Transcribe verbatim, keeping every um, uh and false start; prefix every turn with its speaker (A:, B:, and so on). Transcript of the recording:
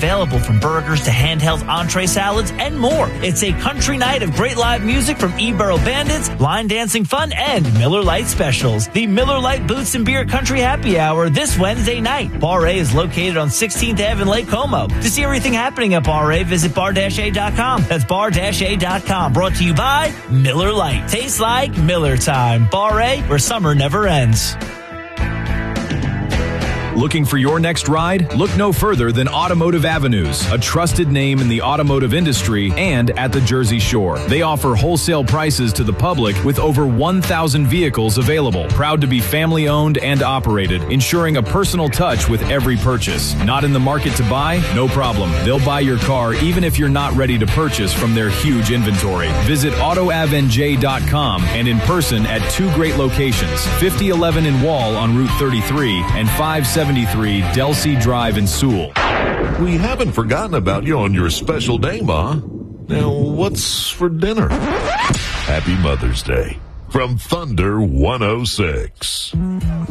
A: available from burgers to handheld entree salads and more. It's a country night of great live music from E-Borough Bandits, line dancing fun, and Miller Lite specials. The Miller Lite Boots and Beer Country Happy Hour this Wednesday night. Bar A is located on sixteenth Avenue in Lake Como. To see everything happening at Bar A, visit bar a dot com. That's bar a dot com. Brought to you by Miller Lite. Tastes like Miller time. Bar A, where summer never ends.
B: Looking for your next ride? Look no further than Automotive Avenues, a trusted name in the automotive industry and at the Jersey Shore. They offer wholesale prices to the public with over one thousand vehicles available. Proud to be family owned and operated, ensuring a personal touch with every purchase. Not in the market to buy? No problem. They'll buy your car even if you're not ready to purchase from their huge inventory. Visit auto av n j dot com and in person at two great locations, fifty eleven in Wall on Route thirty-three and five seventy-three Delsea Drive in Sewell.
C: We haven't forgotten about you on your special day, Ma. Now, what's for dinner? Happy Mother's Day from Thunder one oh six.